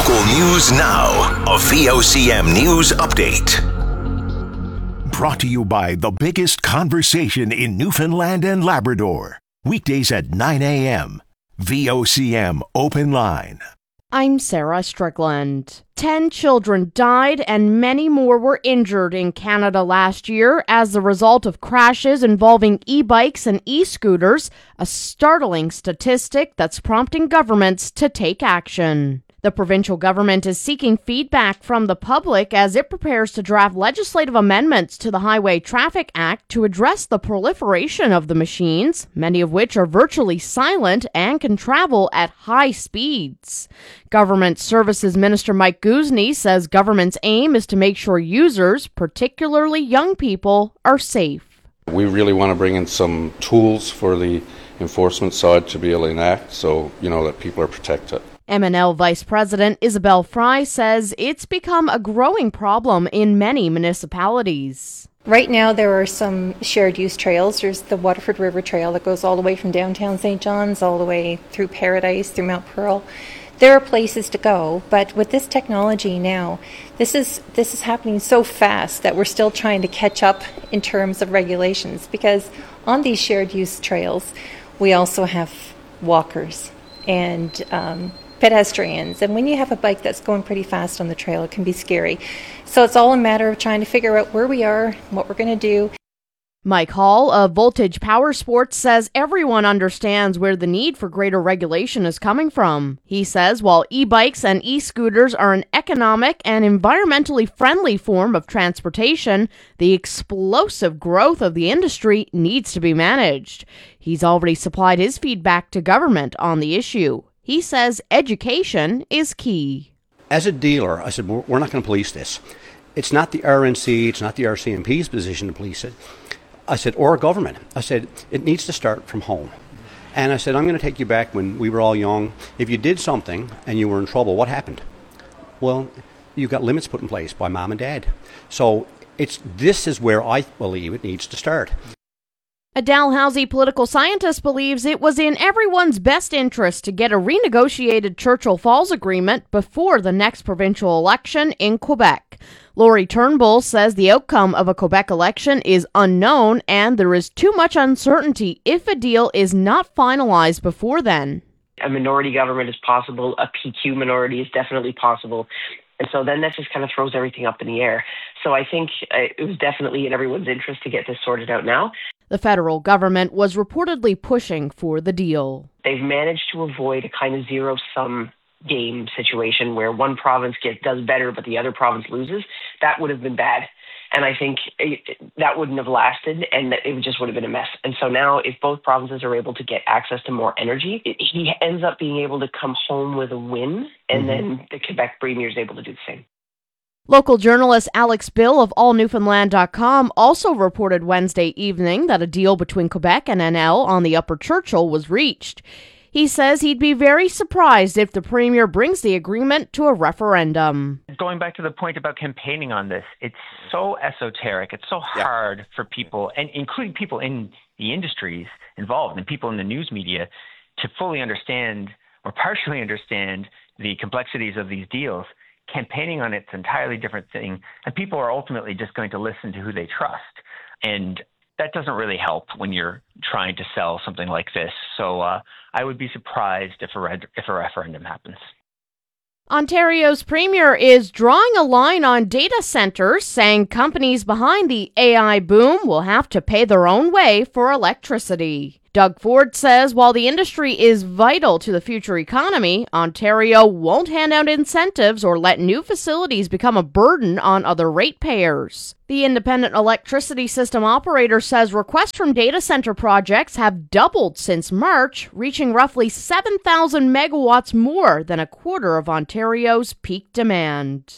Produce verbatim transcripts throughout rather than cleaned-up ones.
Local news now. A V O C M News Update. Brought to you by the biggest conversation in Newfoundland and Labrador. Weekdays at nine a.m. V O C M Open Line. I'm Sarah Strickland. Ten children died and many more were injured in Canada last year as a result of crashes involving e-bikes and e-scooters, a startling statistic that's prompting governments to take action. The provincial government is seeking feedback from the public as it prepares to draft legislative amendments to the Highway Traffic Act to address the proliferation of the machines, many of which are virtually silent and can travel at high speeds. Government Services Minister Mike Guzny says government's aim is to make sure users, particularly young people, are safe. We really want to bring in some tools for the enforcement side to be able to enact so, you know, that people are protected. M N L Vice President Isabelle Fry says it's become a growing problem in many municipalities. Right now there are some shared use trails. There's the Waterford River Trail that goes all the way from downtown Saint John's all the way through Paradise, through Mount Pearl. There are places to go, but with this technology now, this is this is happening so fast that we're still trying to catch up in terms of regulations, because on these shared use trails we also have walkers and um, pedestrians, and when you have a bike that's going pretty fast on the trail, it can be scary. So it's all a matter of trying to figure out where we are, what we're going to do. Mike Hall of Voltage Power Sports says everyone understands where the need for greater regulation is coming from. He says while e-bikes and e-scooters are an economic and environmentally friendly form of transportation, the explosive growth of the industry needs to be managed. He's already supplied his feedback to government on the issue. He says education is key. As a dealer, I said, we're not going to police this. It's not the R N C, it's not the R C M P's position to police it. I said, or government. I said, it needs to start from home. And I said, I'm going to take you back when we were all young. If you did something and you were in trouble, what happened? Well, you got limits put in place by mom and dad. So it's this is where I believe it needs to start. A Dalhousie political scientist believes it was in everyone's best interest to get a renegotiated Churchill Falls agreement before the next provincial election in Quebec. Laurie Turnbull says the outcome of a Quebec election is unknown and there is too much uncertainty if a deal is not finalized before then. A minority government is possible, a P Q minority is definitely possible. And so then that just kind of throws everything up in the air. So I think it was definitely in everyone's interest to get this sorted out now. The federal government was reportedly pushing for the deal. They've managed to avoid a kind of zero-sum game situation where one province gets, does better but the other province loses. That would have been bad. And I think it, that wouldn't have lasted, and it just would have been a mess. And so now if both provinces are able to get access to more energy, it, he ends up being able to come home with a win, and mm-hmm. then the Quebec Premier is able to do the same. Local journalist Alex Bill of all newfoundland dot com also reported Wednesday evening that a deal between Quebec and N L on the Upper Churchill was reached. He says he'd be very surprised if the Premier brings the agreement to a referendum. Going back to the point about campaigning on this, it's so esoteric, it's so hard yeah. for people, and including people in the industries involved and people in the news media, to fully understand or partially understand the complexities of these deals. Campaigning on it's an entirely different thing, and people are ultimately just going to listen to who they trust. And that doesn't really help when you're trying to sell something like this. So uh, I would be surprised if a, re- if a referendum happens. Ontario's Premier is drawing a line on data centers, saying companies behind the A I boom will have to pay their own way for electricity. Doug Ford says while the industry is vital to the future economy, Ontario won't hand out incentives or let new facilities become a burden on other ratepayers. The independent electricity system operator says requests from data center projects have doubled since March, reaching roughly seven thousand megawatts more than a quarter of Ontario's peak demand.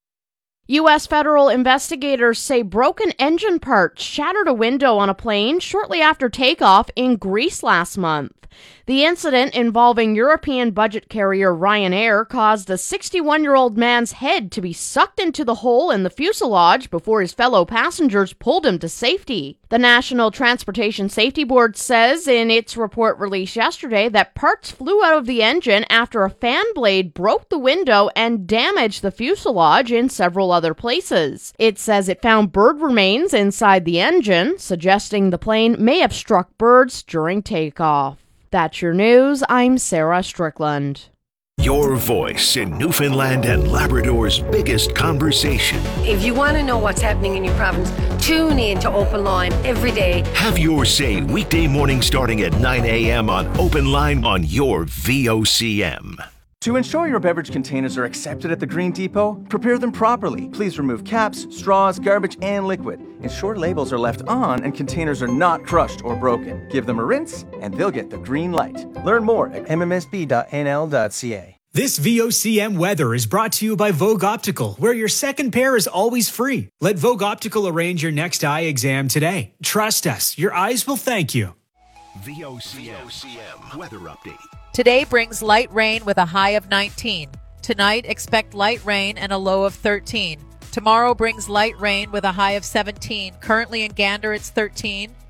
U S federal investigators say broken engine parts shattered a window on a plane shortly after takeoff in Greece last month. The incident involving European budget carrier Ryanair caused a sixty-one-year-old man's head to be sucked into the hole in the fuselage before his fellow passengers pulled him to safety. The National Transportation Safety Board says in its report released yesterday that parts flew out of the engine after a fan blade broke the window and damaged the fuselage in several other places. It says it found bird remains inside the engine, suggesting the plane may have struck birds during takeoff. That's your news. I'm Sarah Strickland. Your voice in Newfoundland and Labrador's biggest conversation. If you want to know what's happening in your province, tune in to Open Line every day. Have your say weekday morning starting at nine a.m. on Open Line on your V O C M. To ensure your beverage containers are accepted at the Green Depot, prepare them properly. Please remove caps, straws, garbage, and liquid. Ensure labels are left on and containers are not crushed or broken. Give them a rinse and they'll get the green light. Learn more at m m s b dot n l dot c a. This V O C M weather is brought to you by Vogue Optical, where your second pair is always free. Let Vogue Optical arrange your next eye exam today. Trust us, your eyes will thank you. V O C M weather update. Today brings light rain with a high of nineteen. Tonight, expect light rain and a low of thirteen. Tomorrow brings light rain with a high of seventeen. Currently in Gander, it's thirteen.